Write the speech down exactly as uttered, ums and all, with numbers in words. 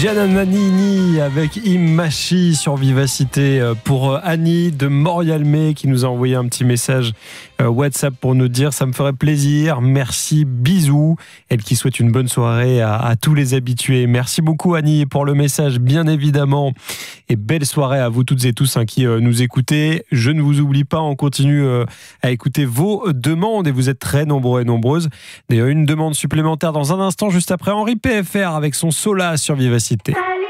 Gianna Nannini avec Imachi sur Vivacité pour Annie de Morialmé qui nous a envoyé un petit message WhatsApp pour nous dire ça me ferait plaisir, merci, bisous. Elle qui souhaite une bonne soirée à, à tous les habitués. Merci beaucoup Annie pour le message bien évidemment et belle soirée à vous toutes et tous hein, qui euh, nous écoutez. Je ne vous oublie pas, on continue euh, à écouter vos demandes et vous êtes très nombreux et nombreuses. D'ailleurs une demande supplémentaire dans un instant juste après Henri P F R avec son Sola sur Vivacité.